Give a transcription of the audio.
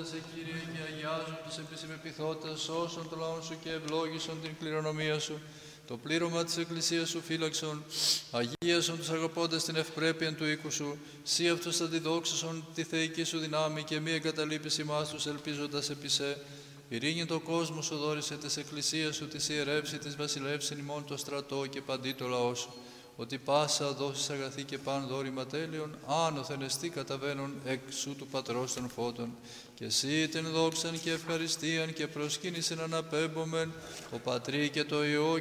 σε Κύριε και αγιάζοντες επί συμπεπιθότητας σώσον το λαό σου και ευλόγησον την κληρονομία σου. Το πλήρωμα της Εκκλησίας σου φύλαξον, αγίασον τους αγαπώντας την ευπρέπεια του οίκου σου. Σύ αυτούς θα τη δόξασον τη θεϊκή σου δυνάμει και μη εγκαταλείπεις ημάς τους ελπίζοντας επί σε. Ειρήνη το κόσμο σου δόρισε της Εκκλησίας σου, της ιερεύση, της βασιλεύσιν ημών το στρατό και παντί το λαό σου. Ότι πάσα δώσεις αγαθή και παν δόρημα τέλειων, άνωθεν εστί καταβαίνουν εξού του Πατρός των φώτων. Και εσύ την δόξαν και ευχαριστίαν και προσκύνησιν αναπέμπομεν, ο Πατρί και το Υιό